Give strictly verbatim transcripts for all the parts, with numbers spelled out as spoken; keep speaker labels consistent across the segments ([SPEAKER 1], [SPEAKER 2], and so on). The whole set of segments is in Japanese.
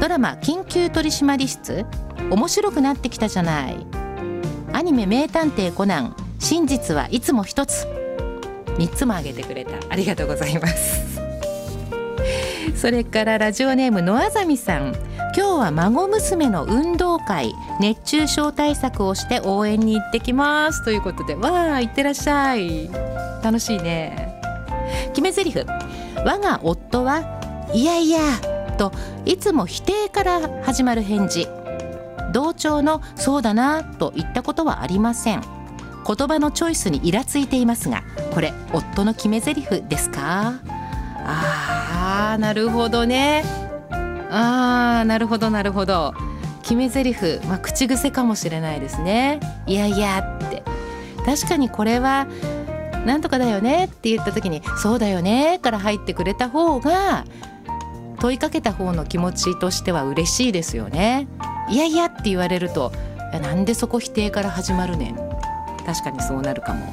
[SPEAKER 1] ドラマ緊急取締室面白くなってきたじゃない。アニメ名探偵コナン真実はいつも一つ、みっつも挙げてくれた。ありがとうございます。それからラジオネームのあざみさん、今日は孫娘の運動会熱中症対策をして応援に行ってきますということで、わあ行ってらっしゃい、楽しいね。決め台詞、我が夫はいやいやといつも否定から始まる返事。同調のそうだなと言ったことはありません。言葉のチョイスにイラついていますが、これ夫の決め台詞ですか？あーなるほどね。あーなるほどなるほど。決め台詞、まあ、口癖かもしれないですね。いやいやって、確かにこれはなんとかだよねって言った時にそうだよねから入ってくれた方が問いかけた方の気持ちとしては嬉しいですよね。いやいやって言われると、いやなんでそこ否定から始まるねん、確かにそうなるかも。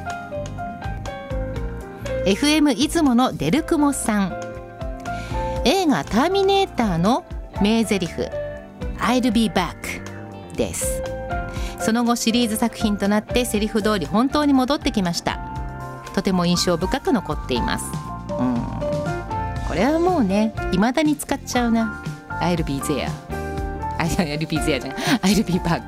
[SPEAKER 1] エフエム 出雲のデルクモさん、映画ターミネーターの名台詞 I'll be back です。その後シリーズ作品となってセリフ通り本当に戻ってきました。とても印象深く残っています。うん、これはもうね未だに使っちゃうな。 I'll be there I'll be there じゃない I'll be back。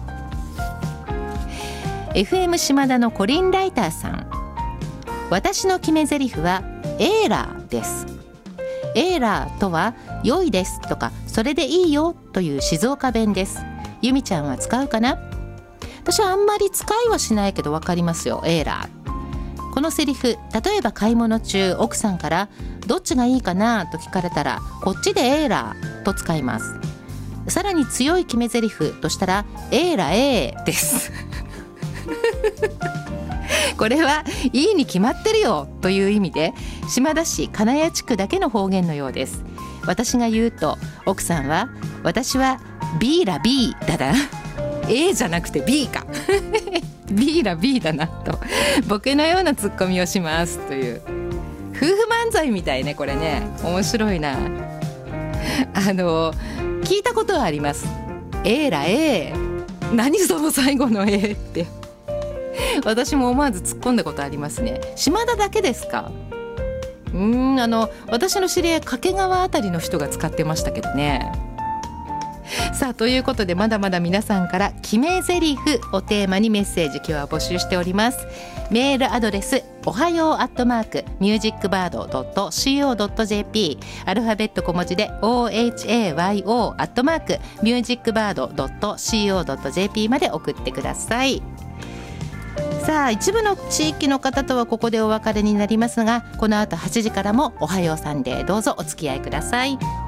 [SPEAKER 1] エフエム 島田のコリンライターさん、私の決め台詞はエーラーです。エーラーとは良いですとかそれでいいよという静岡弁です。ゆみちゃんは使うかな？私はあんまり使いはしないけど分かりますよ、エーラー。このセリフ、例えば買い物中奥さんからどっちがいいかなと聞かれたらこっちでエーラーと使います。さらに強い決め台詞としたらエーラエーですこれはいいに決まってるよという意味で島田市金谷地区だけの方言のようです。私が言うと奥さんは私はビーラ B だなA じゃなくて B かビーラ B だなとボケのようなツッコミをしますという夫婦漫才みたいね。これね面白いな。あの聞いたことはあります。エーラ A、 何その最後の A って私も思わず突っ込んだことありますね。島田だけですか？うーんあの私の知り合い掛川あたりの人が使ってましたけどね。さあということでまだまだ皆さんから決め台詞をテーマにメッセージ今日は募集しております。メールアドレスおはようアットマークミュージックバードドットシーオードットジェーピー、 アルファベット小文字で オーエイチエーワイオー アットマークミュージックバードドットシーオードットジェーピー まで送ってください。さあ一部の地域の方とはここでお別れになりますが、この後はちじからもおはようさんでどうぞお付き合いください。